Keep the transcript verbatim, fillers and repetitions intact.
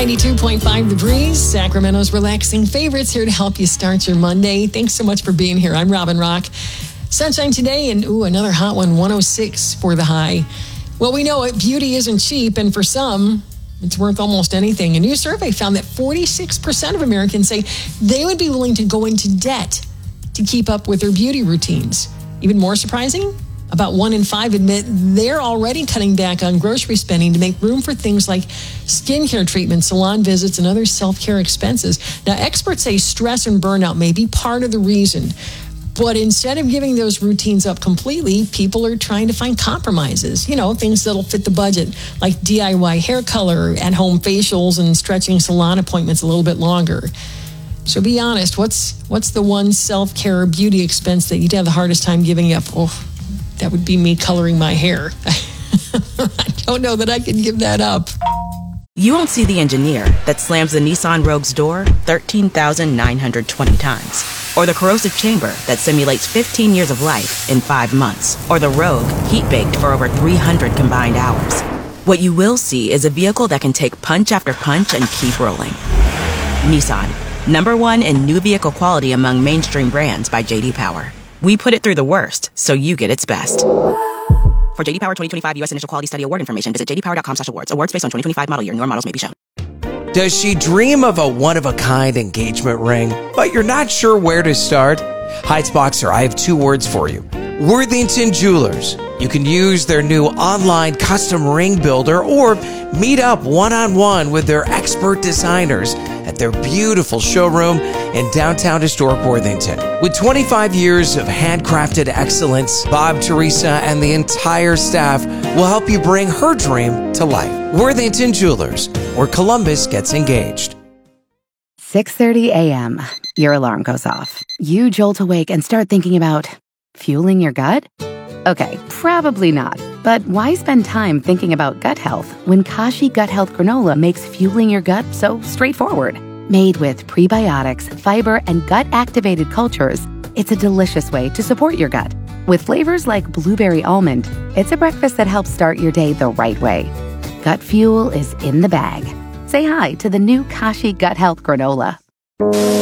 ninety-two point five The Breeze, Sacramento's relaxing favorites, here to help you start your Monday. Thanks so much for being here. I'm Robin Rock. Sunshine today, and ooh, another hot one, one oh six for the high. Well, we know it, beauty isn't cheap, and for some, it's worth almost anything. A new survey found that forty-six percent of Americans say they would be willing to go into debt to keep up with their beauty routines. Even more surprising, about one in five admit they're already cutting back on grocery spending to make room for things like skincare treatments, salon visits, and other self-care expenses. Now, experts say stress and burnout may be part of the reason. But instead of giving those routines up completely, people are trying to find compromises. You know, things that'll fit the budget, like D I Y hair color, at-home facials, and stretching salon appointments a little bit longer. So be honest, what's what's the one self-care beauty expense that you'd have the hardest time giving up? Oh, that would be me coloring my hair. I don't know that I can give that up. You won't see the engineer that slams the Nissan Rogue's door thirteen thousand nine hundred twenty times. Or the corrosive chamber that simulates fifteen years of life in five months. Or the Rogue heat-baked for over three hundred combined hours. What you will see is a vehicle that can take punch after punch and keep rolling. Nissan, number one in new vehicle quality among mainstream brands by J D Power. We put it through the worst, so you get its best. For J D Power twenty twenty-five U S Initial Quality Study Award information, visit j d power dot com slash awards. Awards based on twenty twenty-five model year. Newer models may be shown. Does she dream of a one-of-a-kind engagement ring, but you're not sure where to start? Heights Boxer, I have two words for you. Worthington Jewelers. You can use their new online custom ring builder or meet up one-on-one with their expert designers at their beautiful showroom in downtown historic Worthington. With twenty-five years of handcrafted excellence, Bob, Teresa, and the entire staff will help you bring her dream to life. Worthington Jewelers, where Columbus gets engaged. six thirty a.m. Your alarm goes off. You jolt awake and start thinking about fueling your gut? Okay, probably not. But why spend time thinking about gut health when Kashi Gut Health Granola makes fueling your gut so straightforward? Made with prebiotics, fiber, and gut-activated cultures, it's a delicious way to support your gut. With flavors like blueberry almond, it's a breakfast that helps start your day the right way. Gut fuel is in the bag. Say hi to the new Kashi Gut Health Granola.